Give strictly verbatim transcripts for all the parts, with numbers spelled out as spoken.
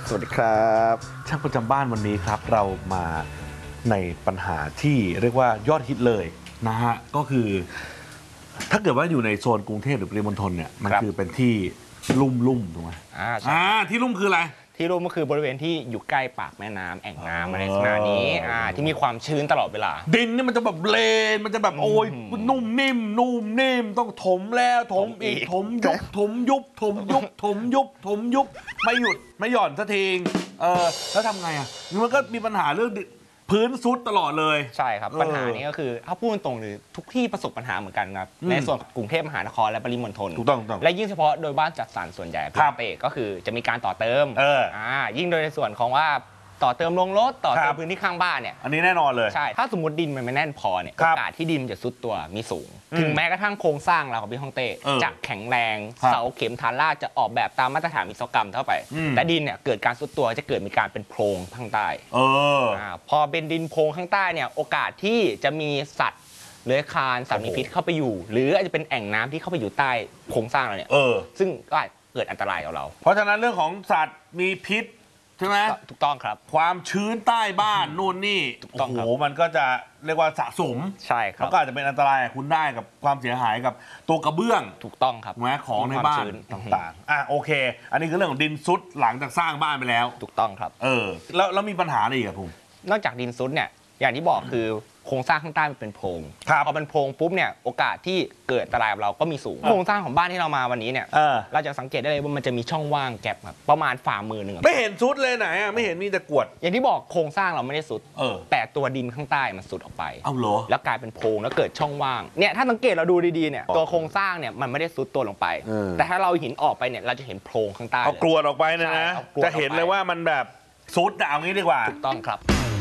สวัสดีครับช่างประจำบ้านวันนี้ครับเรามาในปัญหาที่เรียกว่ายอดฮิตเลยนะฮะก็คือถ้าเกิดว่าอยู่ในโซนกรุงเทพหรือปริมณฑลเนี่ยมันคือเป็นที่ลุ่มลุ่มถูกไหมอ่าใช่อ่าที่ลุ่มคืออะไรที่ลุ่มก็คือบริเวณที่อยู่ใกล้ปากแม่น้ำแอ่งน้ำอะไรขนาดนี้อ่าที่มีความชื้นตลอดเวลาดินนี่มันจะแบบเลนมันจะแบบโอ้ยนุ่มนิ่มนุ่มนิ่มต้องถมแล้วถมอีกถมยุบถมยุบถมยุบถมยุบถมยุบไม่หยุดไม่หย่อนสักทีเออแล้วทำไงอ่ะมันก็มีปัญหาเรื่องพื้นซุดตลอดเลยใช่ครับปัญหานี้ก็คือถ้าพูดตรงหรือทุกที่ประสบปัญหาเหมือนกันครับในส่วนกรุงเทพมหานครและปริมณฑลถูกต้องถูกต้องและยิ่งเฉพาะโดยบ้านจัดสรรส่วนใหญ่พื้นเตะก็คือจะมีการต่อเติมเอออ่ายิ่งโดยในส่วนของว่าต่อเติมลงรถต่อเติมพื้นที่ข้างบ้านเนี่ยอันนี้แน่นอนเลยใช่ถ้าสมมติดินมันไม่แน่นพอเนี่ยโอกาสที่ดินจะซุดตัวมีสูงถึงแม้กระทั่งโครงสร้างเราของพี่ฮ่องเต้จะแข็งแรงเสาเข็มฐานรากจะออกแบบตามมาตรฐานวิศวกรรมเท่าไปแต่ดินเนี่ยเกิดการซุดตัวจะเกิดมีการเป็นโพรงข้างใต้เออพอเป็นดินโพรงข้างใต้เนี่ยโอกาสที่จะมีสัตว์เลื้อยคลานสัตว์มีพิษเข้าไปอยู่หรืออาจจะเป็นแอ่งน้ำที่เข้าไปอยู่ใต้โครงสร้างเราเนี่ยซึ่งก็อาจเกิดอันตรายกับเราเพราะฉะนั้นเรื่องของสัตว์มีพิษใช่ไหมถูกต้องครับความชื้นใต้บ้านนู่นนี่โอ้โหมันก็จะเรียกว่าสะสมใช่ครับก็อาจจะเป็นอันตรายคุณได้กับความเสียหายกับตัวกระเบื้องถูกต้องครับแม้ของในบ้านต่างๆอ่ะโอเคอันนี้คือเรื่องของดินซุดหลังจากสร้างบ้านไปแล้วถูกต้องครับเออแล้วแล้วมีปัญหาอะไรอีกครับผมนอกจากดินซุดเนี่ยอย่างที่บอกคือโครงสร้างข้างใต้มันเป็นโพรงพอเป็นโพรงปุ๊บเนี่ยโอกาสที่เกิดอันตรายกับเราก็มีสูงโครงสร้างของบ้านที่เรามาวันนี้เนี่ยเราจะสังเกตได้เลยว่ามันจะมีช่องว่างแกลบครับประมาณฝ่ามือหนึ่งไม่เห็นซุดเลยไหนอ่ะไม่เห็นมีแต่กวดอย่างที่บอกโครงสร้างเราไม่ได้ซุดแต่ตัวดินข้างใต้มันซุดออกไปเอาเหรอแล้วกลายเป็นโพรงแล้วเกิดช่องว่างเนี่ยถ้าสังเกตเราดูดีๆเนี่ยตัวโครงสร้างเนี่ยมันไม่ได้ซุดตัวลงไปแต่ถ้าเราหินออกไปเนี่ยเราจะเห็นโพรงข้างใต้เอากรวดออกไปนะนะจะเห็นเลยว่ามันแบบซุดเอางี้ดีกว่าถูกต้องครับ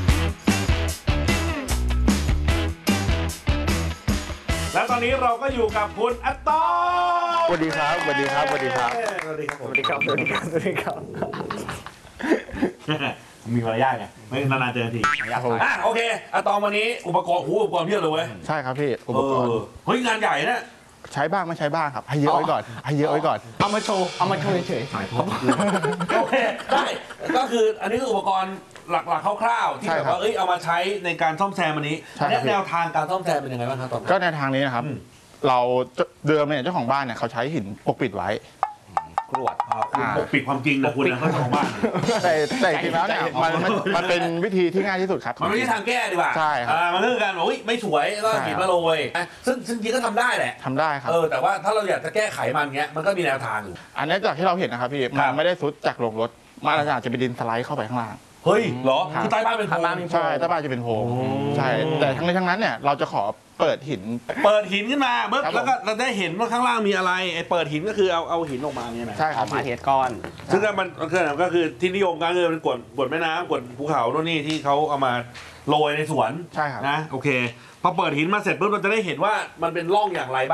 แล้วตอนนี้เราก็อยู่กับคุณอัตตอสวัสดีครับสวัสดีครับสวัสดีครับสวัสดีครับสวัสดีครับสวัสดีครับสวัสดีครับมีมารยาทไงไม่นานๆเจอทีอ่ะโอเคอัตตอวันนี้อุปกรณ์หูอุปกรณ์เพียบเลยเว้ยใช่ครับพี่อุปกรณ์เฮ้ยงานใหญ่นะใช้บ้างไม่ใช้บ้างครับให้เยอะไว้ก่อนให้เยอะไว้ก่อนเอามาโชว์เอามาโชว์เฉยๆโอเคได้ก็คืออันนี้คืออุปกรณ์หลักๆคร่าวๆที่แบบว่าเอ้ยเอามาใช้ในการซ่อมแซมอันนี้แนวทางการซ่อมแซมเป็นยังไงบ้างครับตอนนี้ก็แนวทางนี้นะครับเราเดิมเนี่ยเจ้าของบ้านเนี่ยเขาใช้หินปกปิดไว้กรวดปกปิดความจริงนะคุณนะเจ้าของบ้านแต่แต่จริงแล้วเนี่ยมันมันเป็นวิธีที่ง่ายที่สุดครับมันไม่ใช่ทางแก้ดีกว่าใช่ครับมันเรื่องการบอกไม่สวยก็หินมาโรยซึ่งซึ่งจริงก็ทำได้แหละทำได้ครับเออแต่ว่าถ้าเราอยากจะแก้ไขมันเงี้ยมันก็มีแนวทางอยู่อันนี้จากที่เราเห็นนะครับพี่มันไม่ได้ซุดจากลงรถมันอาจจะเป็นดินสไลด์เข้าไปข้างล่างเฮ้ยเหรอคือใต้บ้านเป็นโพรงใช่ใต้บ้านจะเป็นโพรงใช่แต่ทั้งนี้ทั้งนั้นเนี่ยเราจะขอเปิดหินเปิดหินขึ้นมาเบิ้ลแล้วก็เราได้เห็นว่าข้างล่างมีอะไรไอ้เปิดหินก็คือเอาเอาหินออกมาเนี่ยนะใช่ครับมาเทสก้อนซึ่งมันก็คือที่นิยมกันคือเป็นกวดกวดแม่น้ำกวดภูเขาโน่นนี่ที่เขาเอามาโรยในสวนใช่ครับนะโอเคพอเปิดหินมาเสร็จปุ๊บเราจะได้เห็นว่ามันเป็นร่องอย่างไรบ้าง